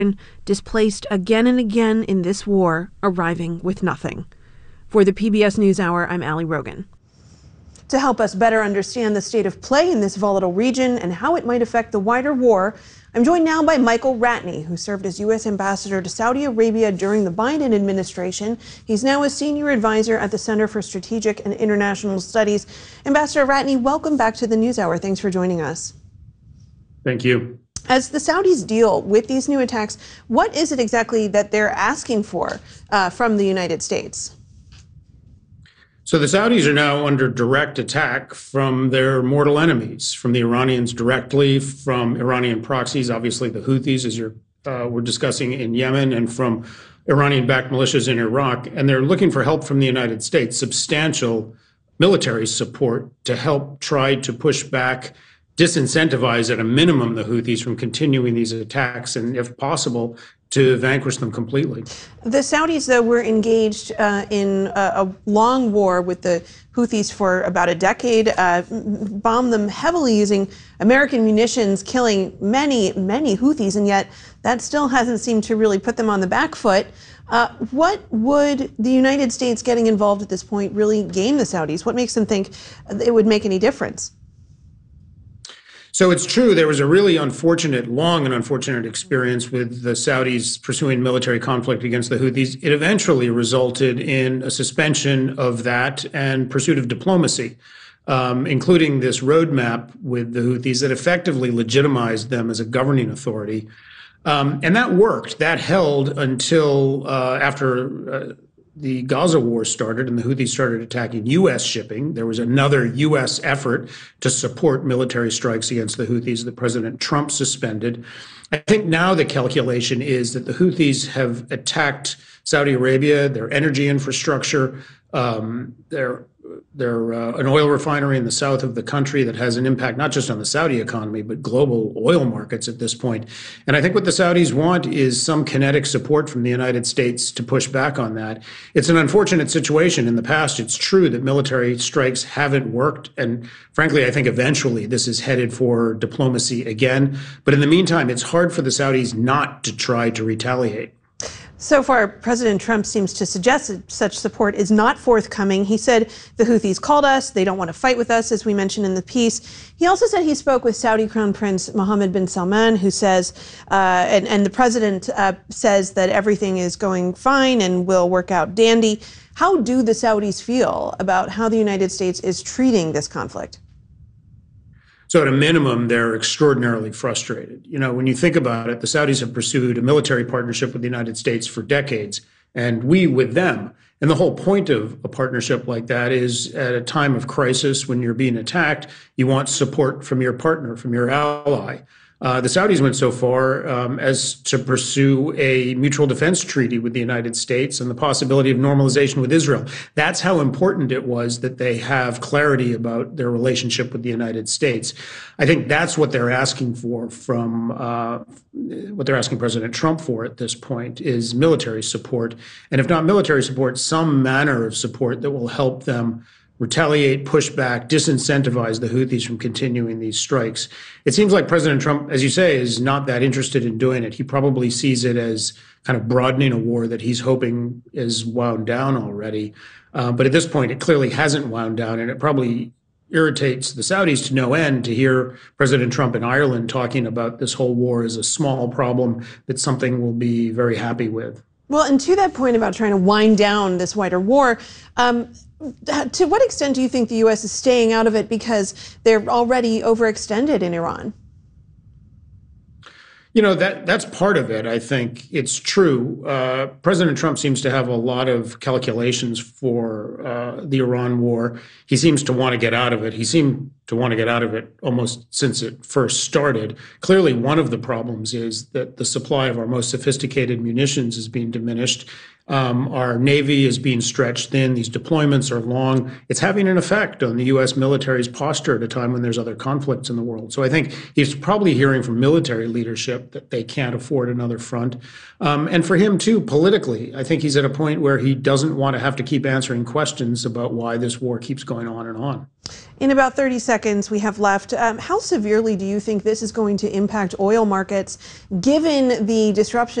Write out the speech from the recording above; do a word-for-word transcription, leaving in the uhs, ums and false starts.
displaced again and again in this war, arriving with nothing. For the P B S NewsHour, I'm Allie Rogan. To help us better understand the state of play in this volatile region and how it might affect the wider war, I'm joined now by Michael Ratney, who served as U S ambassador to Saudi Arabia during the Biden administration. He's now a senior advisor at the Center for Strategic and International Studies. Ambassador Ratney, welcome back to the NewsHour. Thanks for joining us. Thank you. As the Saudis deal with these new attacks, what is it exactly that they're asking for uh, from the United States? So the Saudis are now under direct attack from their mortal enemies, from the Iranians directly, from Iranian proxies, obviously the Houthis, as you're, uh, we're discussing in Yemen, and from Iranian-backed militias in Iraq. And they're looking for help from the United States, substantial military support to help try to push back, disincentivize at a minimum the Houthis from continuing these attacks, and if possible, to vanquish them completely. The Saudis, though, were engaged uh, in a, a long war with the Houthis for about a decade, uh, bombed them heavily using American munitions, killing many, many Houthis, and yet that still hasn't seemed to really put them on the back foot. Uh, what would the United States getting involved at this point really gain the Saudis? What makes them think it would make any difference? So it's true, there was a really unfortunate, long and unfortunate experience with the Saudis pursuing military conflict against the Houthis. It eventually resulted in a suspension of that and pursuit of diplomacy, um, including this roadmap with the Houthis that effectively legitimized them as a governing authority. Um, and that worked. That held until uh, after uh, the Gaza war started and the Houthis started attacking U S shipping. There was another U S effort to support military strikes against the Houthis that President Trump suspended. I think now the calculation is that the Houthis have attacked Saudi Arabia, their energy infrastructure, um, their They're uh, an oil refinery in the south of the country that has an impact not just on the Saudi economy, but global oil markets at this point. And I think what the Saudis want is some kinetic support from the United States to push back on that. It's an unfortunate situation. In the past, it's true that military strikes haven't worked. And frankly, I think eventually this is headed for diplomacy again. But in the meantime, it's hard for the Saudis not to try to retaliate. So far, President Trump seems to suggest that such support is not forthcoming. He said the Houthis called us. They don't want to fight with us, as we mentioned in the piece. He also said he spoke with Saudi Crown Prince Mohammed bin Salman, who says, uh, and, and the president uh, says that everything is going fine and will work out dandy. How do the Saudis feel about how the United States is treating this conflict? So at a minimum, they're extraordinarily frustrated. You know, when you think about it, the Saudis have pursued a military partnership with the United States for decades, and we with them. And the whole point of a partnership like that is at a time of crisis, when you're being attacked, you want support from your partner, from your ally. Uh, the Saudis went so far um, as to pursue a mutual defense treaty with the United States and the possibility of normalization with Israel. That's how important it was that they have clarity about their relationship with the United States. I think that's what they're asking for from uh, what they're asking President Trump for at this point is military support. And if not military support, some manner of support that will help them retaliate, push back, disincentivize the Houthis from continuing these strikes. It seems like President Trump, as you say, is not that interested in doing it. He probably sees it as kind of broadening a war that he's hoping is wound down already. Uh, but at this point, it clearly hasn't wound down, and it probably irritates the Saudis to no end to hear President Trump in Ireland talking about this whole war as a small problem that's something we'll be very happy with. Well, and to that point about trying to wind down this wider war, um, to what extent do you think the U S is staying out of it because they're already overextended in Iran? You know, that that's part of it. I think it's true. Uh, President Trump seems to have a lot of calculations for uh, the Iran war. He seems to want to get out of it. He seemed to want to get out of it almost since it first started. Clearly, one of the problems is that the supply of our most sophisticated munitions is being diminished. Um, our Navy is being stretched thin. These deployments are long. It's having an effect on the U S military's posture at a time when there's other conflicts in the world. So I think he's probably hearing from military leadership that they can't afford another front. Um, and for him, too, politically, I think he's at a point where he doesn't want to have to keep answering questions about why this war keeps going on and on. In about thirty seconds we have left, um, how severely do you think this is going to impact oil markets given the disruption